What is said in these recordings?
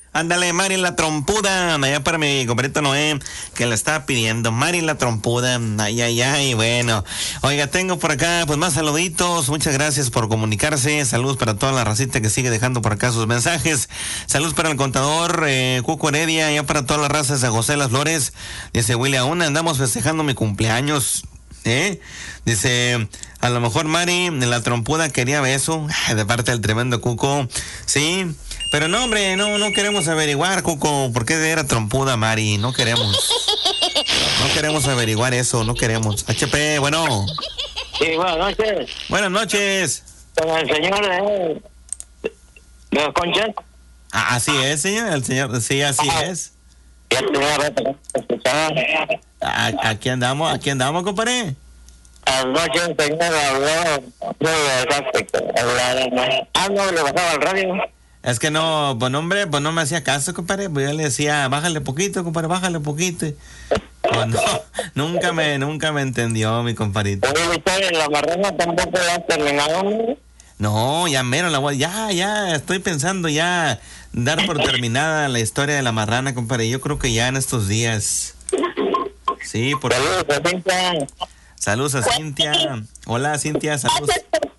Ándale, Mari la trompuda, allá para mi compadrito Noé, que la estaba pidiendo. Mari la trompuda, ay, ay, ay, bueno. Oiga, tengo por acá, pues más saluditos. Muchas gracias por comunicarse. Saludos para toda la racita que sigue dejando por acá sus mensajes. Saludos para el contador, Cuco Heredia, allá para todas las razas de José Las Flores. Dice William, aún andamos festejando mi cumpleaños. Dice, a lo mejor Mari, la trompuda quería beso, de parte del tremendo Cuco. Sí. Pero no, hombre, no queremos averiguar, Cuco, por qué era trompuda, Mari. No queremos. No queremos averiguar eso, no queremos. HP, bueno. Sí, buenas noches. Buenas noches. Con el señor de los Conchas. Ah, así es, señor. El señor, sí, así es. Ya tenía rato que escuchaba. Aquí andamos, compadre. Anoche el señor habló sobre el aspecto. No, le bajaba el radio. Es que no, pues hombre, pues no me hacía caso, compadre. Pues yo le decía, bájale poquito, compadre, bájale poquito. Pues no, nunca me entendió, mi compadrito. ¿La marrana tampoco la has terminado? No, ya mero la voy, ya, estoy pensando ya dar por terminada la historia de la marrana, compadre. Yo creo que ya en estos días. Sí, por Saludos a Cintia. Saludos a Cintia. Hola, Cintia, saludos.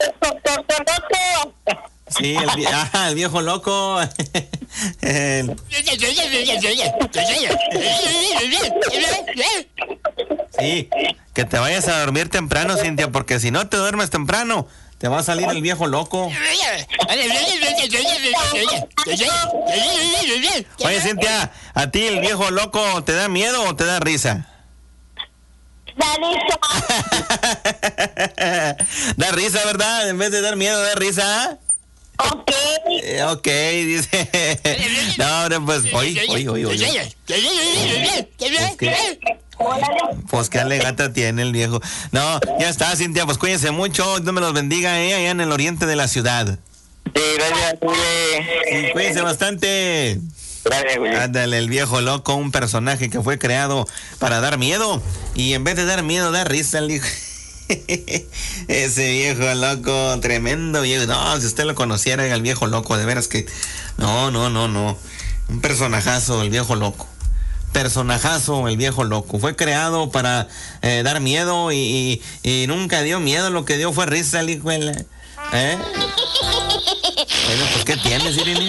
Sí, el viejo loco. Sí, que te vayas a dormir temprano, Cintia, porque si no te duermes temprano, te va a salir el viejo loco. Oye, Cintia, ¿a ti el viejo loco te da miedo o te da risa? Da risa. Da risa, ¿verdad? En vez de dar miedo, da risa. Ok. Ok, dice. No, hombre, pues, oye. Pues qué alegata tiene el viejo. No, ya está, Cintia, pues cuídense mucho. Dios me los bendiga, allá en el oriente de la ciudad. Sí, gracias, Sí, cuídense bastante. Gracias, güey. Ándale, el viejo loco, un personaje que fue creado para dar miedo. Y en vez de dar miedo, da risa el hijo. Ese viejo loco, tremendo viejo. No, si usted lo conociera, el viejo loco, de veras que. No. Un personajazo, el viejo loco. Personajazo, el viejo loco. Fue creado para dar miedo y nunca dio miedo. Lo que dio fue risa el hijo. Bueno, pues ¿qué tienes, Irineo?